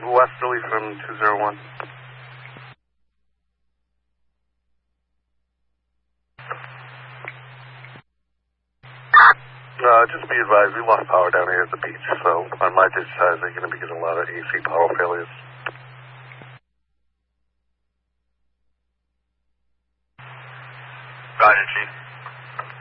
Westerly from 201. Just be advised, we lost power down here at the beach, so on my discharge, they're going to be getting a lot of AC power failures. Roger, Chief.